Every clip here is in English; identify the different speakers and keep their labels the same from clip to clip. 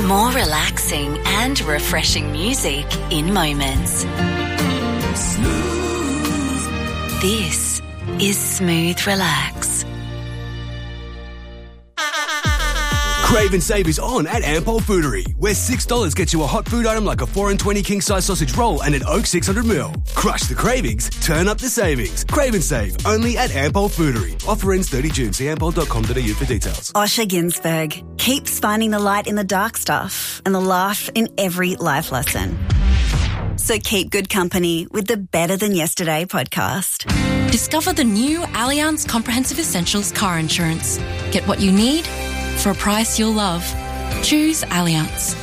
Speaker 1: More relaxing and refreshing music in moments. This is Smooth Relax.
Speaker 2: Crave and Save is on at Ampol Foodery, where $6 gets you a hot food item like a 4 and 20 king-size sausage roll and an Oak 600ml. Crush the cravings, turn up the savings. Crave and Save, only at Ampol Foodery. Offer ends 30 June. See ampol.com.au for details.
Speaker 3: Osher Ginsberg keeps finding the light in the dark stuff and the laugh in every life lesson. So keep good company with the Better Than Yesterday podcast.
Speaker 4: Discover the new Allianz Comprehensive Essentials car insurance. Get what you need for a price you'll love. Choose Allianz.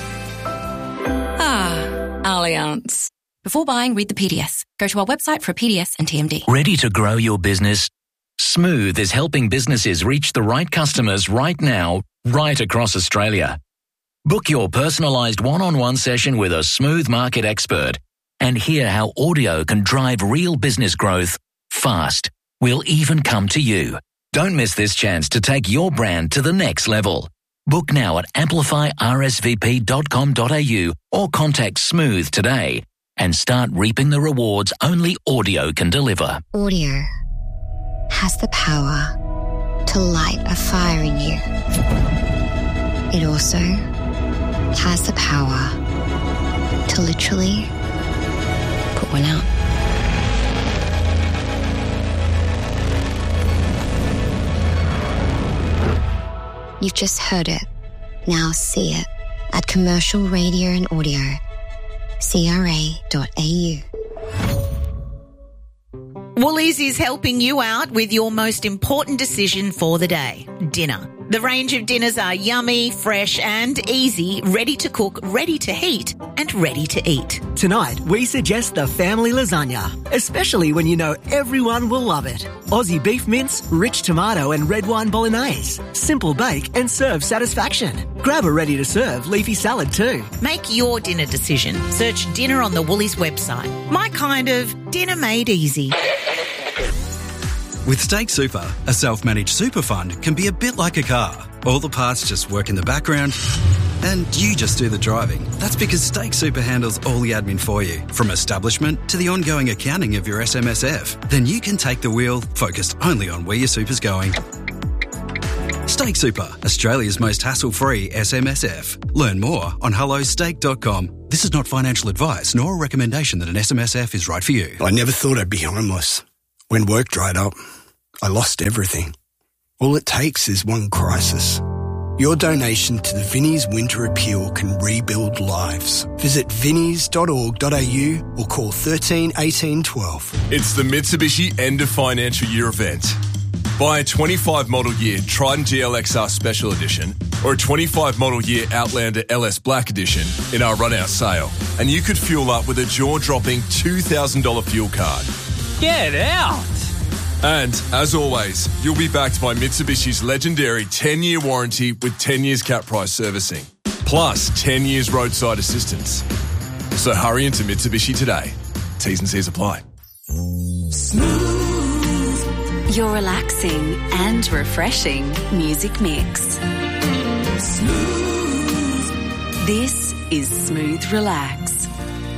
Speaker 4: Allianz. Before buying, read the PDS. Go to our website for a PDS and TMD.
Speaker 5: Ready to grow your business? Smooth is helping businesses reach the right customers right now, right across Australia. Book your personalised one-on-one session with a Smooth market expert and hear how audio can drive real business growth fast. We'll even come to you. Don't miss this chance to take your brand to the next level. Book now at amplifyrsvp.com.au or contact Smooth today and start reaping the rewards only audio can deliver.
Speaker 6: Audio has the power to light a fire in you. It also has the power to literally put one out. You've just heard it. Now see it at Commercial Radio and Audio, CRA.au.
Speaker 7: Woolies is helping you out with your most important decision for the day, dinner. The range of dinners are yummy, fresh and easy, ready to cook, ready to heat and ready to eat.
Speaker 8: Tonight, we suggest the family lasagna, especially when you know everyone will love it. Aussie beef mince, rich tomato and red wine bolognese. Simple bake and serve satisfaction. Grab a ready-to-serve leafy salad too.
Speaker 7: Make your dinner decision. Search dinner on the Woolies website. My kind of dinner made easy.
Speaker 9: With Stake Super, a self-managed super fund can be a bit like a car. All the parts just work in the background and you just do the driving. That's because Stake Super handles all the admin for you, from establishment to the ongoing accounting of your SMSF. Then you can take the wheel, focused only on where your super's going. Stake Super, Australia's most hassle-free SMSF. Learn more on hellostake.com. This is not financial advice nor a recommendation that an SMSF is right for you.
Speaker 10: I never thought I'd be homeless. When work dried up, I lost everything. All it takes is one crisis. Your donation to the Vinnie's Winter Appeal can rebuild lives. Visit vinnies.org.au or call 13 18 12.
Speaker 11: It's the Mitsubishi End of Financial Year event. Buy a 25 model year Triton GLXR Special Edition or a 25 model year Outlander LS Black Edition in our run-out sale, and you could fuel up with a jaw-dropping $2,000 fuel card.
Speaker 12: Get out!
Speaker 11: And, as always, you'll be backed by Mitsubishi's legendary 10-year warranty with 10 years cap price servicing, plus 10 years roadside assistance. So hurry into Mitsubishi today. T's and C's apply.
Speaker 1: Smooth. Your relaxing and refreshing music mix. Smooth. This is Smooth Relax.